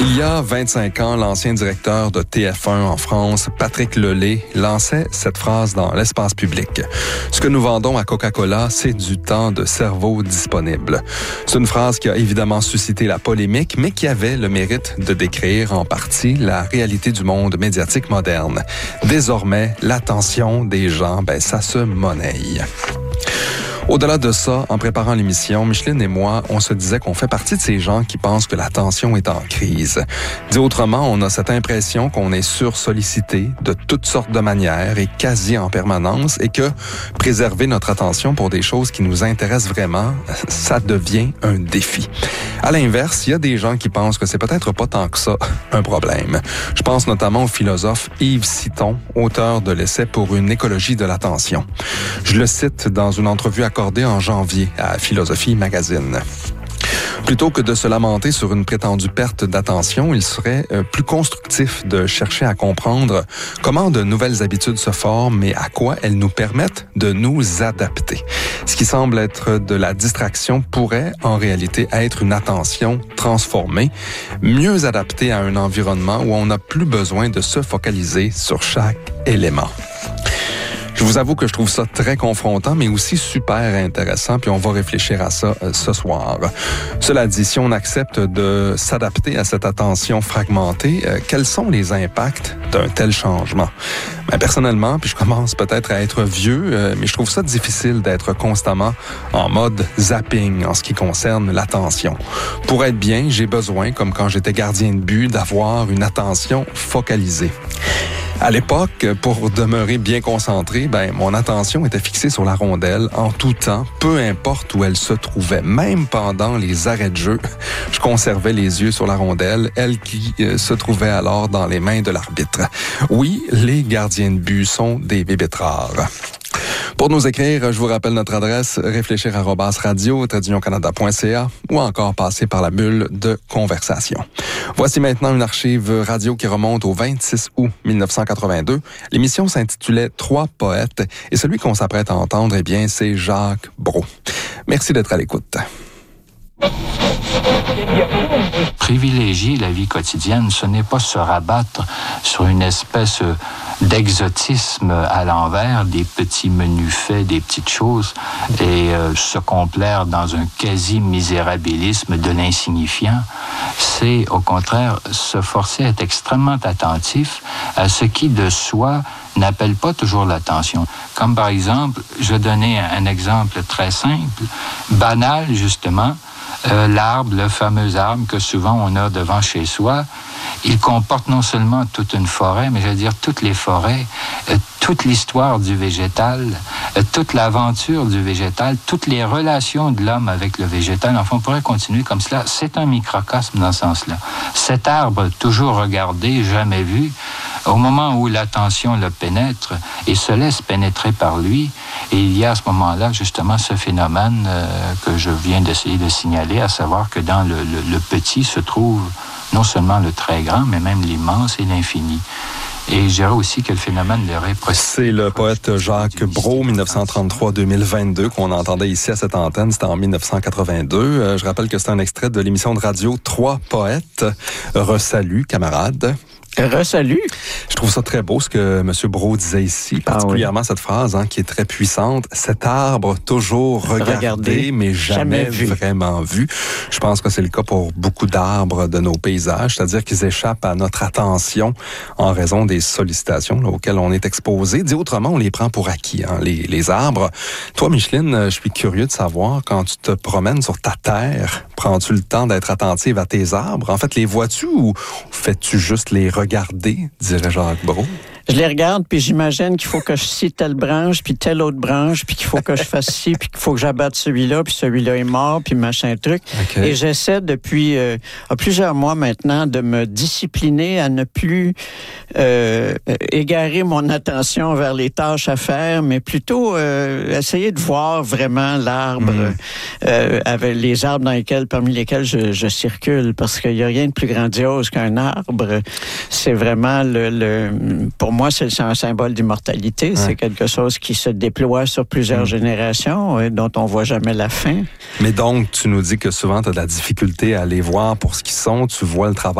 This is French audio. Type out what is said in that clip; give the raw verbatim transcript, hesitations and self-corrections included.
Il y a vingt-cinq ans, l'ancien directeur de T F un en France, Patrick Lelay, lançait cette phrase dans l'espace public. Ce que nous vendons à Coca-Cola, c'est du temps de cerveau disponible. C'est une phrase qui a évidemment suscité la polémique, mais qui avait le mérite de décrire en partie la réalité du monde médiatique moderne. Désormais, l'attention des gens, ben, ça se monnaie. Au-delà de ça, en préparant l'émission, Micheline et moi, on se disait qu'on fait partie de ces gens qui pensent que l'attention est en crise. Dit autrement, on a cette impression qu'on est sursollicité de toutes sortes de manières et quasi en permanence et que préserver notre attention pour des choses qui nous intéressent vraiment, ça devient un défi. À l'inverse, il y a des gens qui pensent que c'est peut-être pas tant que ça un problème. Je pense notamment au philosophe Yves Citon, auteur de l'essai Pour une écologie de l'attention. Je le cite dans une entrevue accordée en janvier à Philosophie Magazine. Plutôt que de se lamenter sur une prétendue perte d'attention, il serait euh, plus constructif de chercher à comprendre comment de nouvelles habitudes se forment et à quoi elles nous permettent de nous adapter. Ce qui semble être de la distraction pourrait en réalité être une attention transformée, mieux adaptée à un environnement où on n'a plus besoin de se focaliser sur chaque élément. Je vous avoue que je trouve ça très confrontant, mais aussi super intéressant, puis on va réfléchir à ça euh, ce soir. Cela dit, si on accepte de s'adapter à cette attention fragmentée, euh, quels sont les impacts d'un tel changement? Ben, personnellement, puis je commence peut-être à être vieux, euh, mais je trouve ça difficile d'être constamment en mode zapping en ce qui concerne l'attention. Pour être bien, j'ai besoin, comme quand j'étais gardien de but, d'avoir une attention focalisée. À l'époque, pour demeurer bien concentré, ben mon attention était fixée sur la rondelle en tout temps, peu importe où elle se trouvait. Même pendant les arrêts de jeu, je conservais les yeux sur la rondelle, elle qui euh, se trouvait alors dans les mains de l'arbitre. Oui, les gardiens de but sont des bébites rares. Pour nous écrire, je vous rappelle notre adresse réfléchir arobase radio tiret canada point c a ou encore passer par la bulle de conversation. Voici maintenant une archive radio qui remonte au vingt-six août mille neuf cent quatre-vingt-deux. L'émission s'intitulait Trois poètes et celui qu'on s'apprête à entendre, eh bien, c'est Jacques Brault. Merci d'être à l'écoute. Privilégier la vie quotidienne, ce n'est pas se rabattre sur une espèce d'exotisme à l'envers, des petits menus faits, des petites choses, et euh, se complaire dans un quasi-misérabilisme de l'insignifiant. C'est, au contraire, se forcer à être extrêmement attentif à ce qui, de soi, n'appelle pas toujours l'attention. Comme par exemple, je donnais un exemple très simple, banal justement, Euh, l'arbre, le fameux arbre que souvent on a devant chez soi, il comporte non seulement toute une forêt, mais je veux dire toutes les forêts, euh, toute l'histoire du végétal, euh, toute l'aventure du végétal, toutes les relations de l'homme avec le végétal. Enfin, on pourrait continuer comme cela. C'est un microcosme dans ce sens-là. Cet arbre, toujours regardé, jamais vu, au moment où l'attention le pénètre et se laisse pénétrer par lui, et il y a à ce moment-là justement ce phénomène euh, que je viens d'essayer de signaler, à savoir que dans le, le, le petit se trouve non seulement le très grand, mais même l'immense et l'infini. Et je dirais aussi que le phénomène de réprocité... C'est le poète Jacques Brault, dix-neuf cent trente-trois à deux mille vingt-deux, qu'on entendait ici à cette antenne. C'était en dix-neuf cent quatre-vingt-deux. Euh, je rappelle que c'est un extrait de l'émission de radio Trois poètes. Resalut, camarades. Resalut. Je trouve ça très beau ce que M. Brault disait ici, particulièrement ah oui. cette phrase hein, qui est très puissante. Cet arbre toujours regardé, regardé mais jamais, jamais vu. vraiment vu. Je pense que c'est le cas pour beaucoup d'arbres de nos paysages, c'est-à-dire qu'ils échappent à notre attention en raison des sollicitations là, auxquelles on est exposé. Dit autrement, on les prend pour acquis, hein, les, les arbres. Toi, Micheline, je suis curieux de savoir, quand tu te promènes sur ta terre, prends-tu le temps d'être attentive à tes arbres? En fait, les vois-tu ou fais-tu juste les regarder, dirait Jacques Brault? Je les regarde, puis j'imagine qu'il faut que je scie telle branche, puis telle autre branche, puis qu'il faut que je fasse ci, puis qu'il faut que j'abatte celui-là, puis celui-là est mort, puis machin truc. Okay. Et j'essaie depuis euh, plusieurs mois maintenant de me discipliner à ne plus euh, égarer mon attention vers les tâches à faire, mais plutôt euh, essayer de voir vraiment l'arbre, mmh. euh, avec les arbres dans lesquels, parmi lesquels je, je circule, parce qu'il n'y a rien de plus grandiose qu'un arbre. C'est vraiment le, le pour moi, c'est un symbole d'immortalité. Ouais. C'est quelque chose qui se déploie sur plusieurs mmh. générations et dont on voit jamais la fin. Mais donc, tu nous dis que souvent, tu as de la difficulté à les voir pour ce qu'ils sont. Tu vois le travail